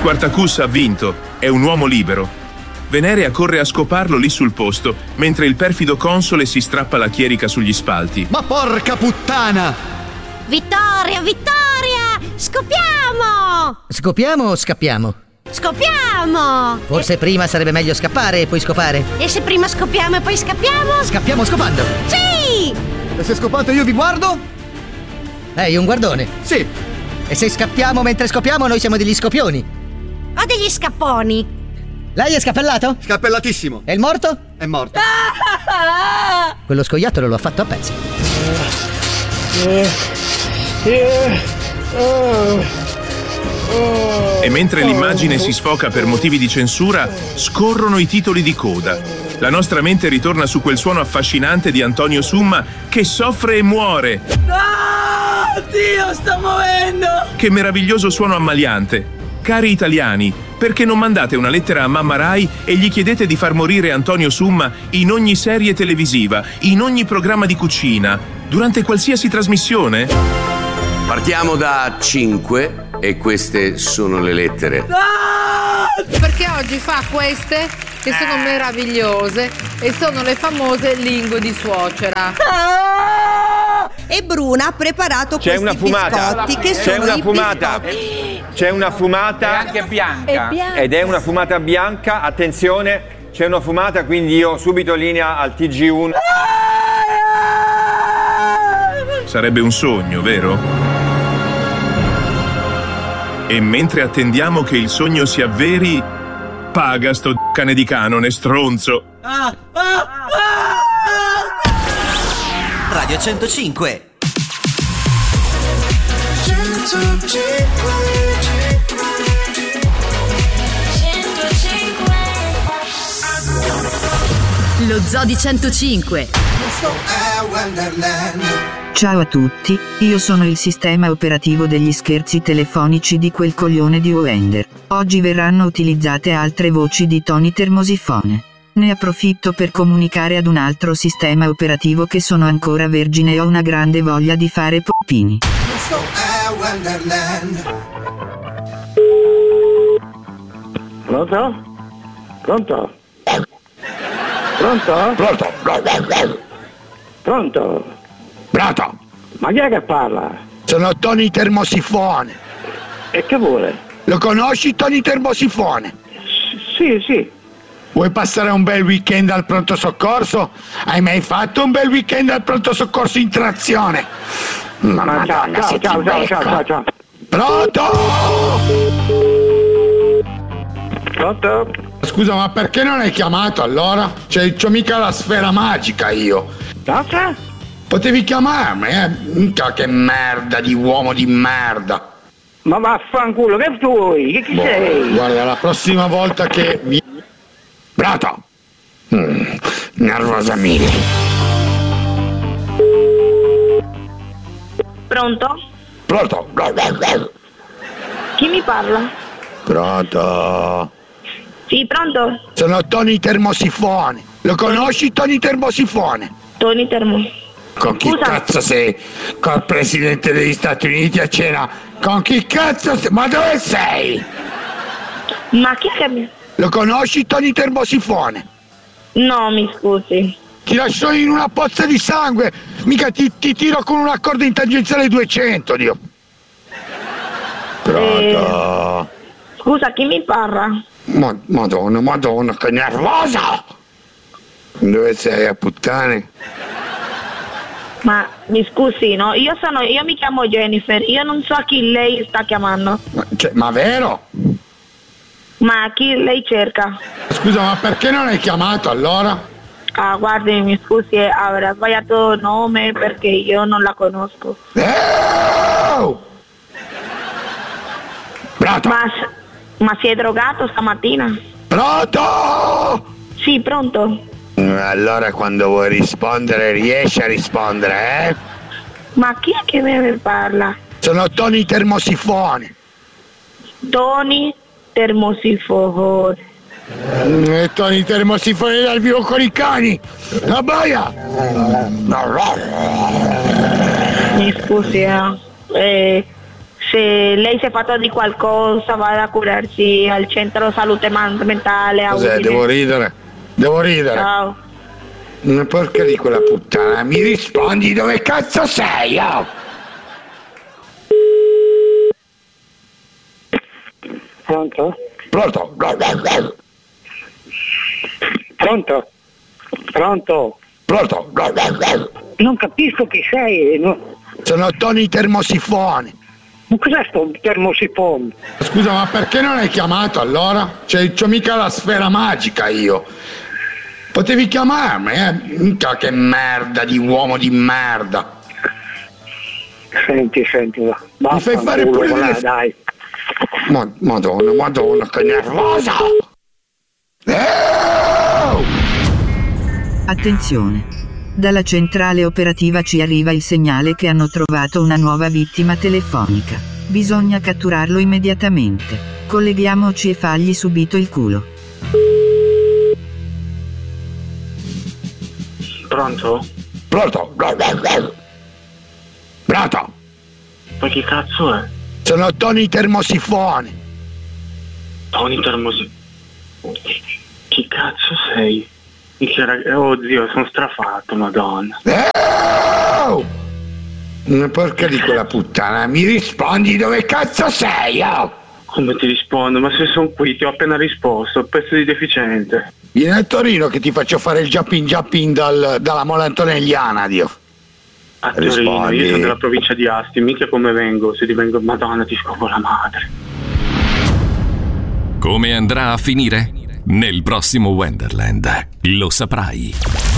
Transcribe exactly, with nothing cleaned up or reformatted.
Spartacus ha vinto, è un uomo libero. Venerea corre a scoparlo lì sul posto, mentre il perfido console si strappa la chierica sugli spalti. Ma porca puttana! Vittoria, vittoria! Scopiamo! Scopiamo o scappiamo? Scopiamo! Forse e... prima sarebbe meglio scappare e poi scopare. E se prima scopiamo e poi scappiamo? Scappiamo scopando! Sì! E se scopate io vi guardo? Ehi, un guardone? Sì! E se scappiamo mentre scopiamo noi siamo degli scopioni? Ho degli scapponi! Lei è scappellato? Scappellatissimo! E il morto? È morto! Quello scoiattolo lo ha fatto a pezzi. E mentre l'immagine si sfoca per motivi di censura, scorrono i titoli di coda. La nostra mente ritorna su quel suono affascinante di Antonio Summa che soffre e muore. Ah, Dio, sta muovendo! Che meraviglioso suono ammaliante. Cari italiani, perché non mandate una lettera a Mamma Rai e gli chiedete di far morire Antonio Summa in ogni serie televisiva, in ogni programma di cucina, durante qualsiasi trasmissione? Partiamo da cinque e queste sono le lettere. Ah! Perché oggi fa queste che sono meravigliose e sono le famose lingue di suocera. Ah! E Bruna ha preparato C'è questi una fumata. biscotti che C'è sono una i fumata. biscotti. C'è una fumata. È anche bianca. È bianca. Ed è una fumata bianca. Attenzione, c'è una fumata, quindi io subito linea al T G uno. Sarebbe un sogno, vero? E mentre attendiamo che il sogno si avveri, paga sto cane di canone, stronzo. Ah, ah, ah, Radio centocinque. Lo Zoo di centocinque. Ciao a tutti, io sono il sistema operativo degli scherzi telefonici di quel coglione di Wender. Oggi verranno utilizzate altre voci di Tony Termosifone. Ne approfitto per comunicare ad un altro sistema operativo che sono ancora vergine e ho una grande voglia di fare poppini. Pronto? Pronto? Pronto? Pronto? Pronto? Pronto? Ma chi è che parla? Sono Tony Termosifone. E che vuole? Lo conosci Tony Termosifone? S- sì, sì. Vuoi passare un bel weekend al pronto soccorso? Hai mai fatto un bel weekend al pronto soccorso in trazione? Ma Ma ciao, Madonna, ciao, ciao, ciao, ciao, ciao, ciao. Pronto? Pronto? Scusa, ma perché non hai chiamato allora? Cioè, c'ho mica la sfera magica io. Cosa? Potevi chiamarmi, eh? Mica che merda di uomo di merda. Ma vaffanculo, che vuoi? Che chi Boh, sei? guarda, la prossima volta che vi... Pronto? Mm, nervosa mille. Pronto? Pronto? Chi mi parla? Pronto? Sì, pronto? Sono Tony Termosifone. Lo conosci Tony Termosifone? Tony Termo. Con chi Scusa. cazzo sei? Col presidente degli Stati Uniti a cena? Con chi cazzo sei? Ma dove sei? Ma chi è che mi... Lo conosci Tony Termosifone? No, mi scusi. Ti lascio in una pozza di sangue. Mica ti, ti tiro con un accordo in tangenziale duecento, Dio. Pronto? Eh, scusa, chi mi parla? Ma, madonna, madonna, che nervosa! Dove sei, a puttane? Ma mi scusi, no? Io sono, io mi chiamo Jennifer, io non so chi lei sta chiamando. Ma, cioè, ma vero? Ma chi lei cerca? Scusa, ma perché non hai chiamato allora? Ah, guardi, mi scusi, avrà sbagliato nome perché io non la conosco. Oh! Pronto? Ma, ma si è drogato stamattina? Pronto? Sì, pronto. Allora quando vuoi rispondere riesci a rispondere, eh? Ma chi è che mi parla? Sono Tony Termosifone. Tony Termosifone. E Tony Termosifone dal vivo con i cani. La boia. Mi scusi, eh. eh se lei si è fatta di qualcosa vada a curarsi al centro salute man- mentale a Cos'è? Udine. Devo ridere? Devo ridere? Ciao. Una porca di quella puttana, mi rispondi dove cazzo sei, oh? Pronto? Pronto? Pronto? Pronto? Pronto? Non capisco chi sei. No. Sono Tony Termosifone. Ma cos'è sto termosifone? Scusa, ma perché non hai chiamato allora? Cioè, c'ho mica la sfera magica io. Potevi chiamarmi, eh? Mica che merda di uomo di merda. Senti, senti, va. Mi fai fare pure là, delle... dai. Ma, madonna, madonna, che nervosa! Oh! Attenzione! Dalla centrale operativa ci arriva il segnale che hanno trovato una nuova vittima telefonica. Bisogna catturarlo immediatamente. Colleghiamoci e fagli subito il culo. Pronto? Pronto? Pronto? Ma chi cazzo è? Sono Tony Termosifone. Tony Termosifone? Chi cazzo sei? Oddio, sono strafatto, madonna. Oh! Una porca di quella puttana, mi rispondi dove cazzo sei, oh? Come ti rispondo? Ma se sono qui, ti ho appena risposto, pezzo di deficiente. Vieni a Torino che ti faccio fare il jumping jumping dal, dalla Mola Antonelliana, Dio. A Torino, Rispondi. io sono della provincia di Asti, mica come vengo, se ti vengo, madonna, ti scopo la madre. Come andrà a finire? Nel prossimo Wonderland lo saprai.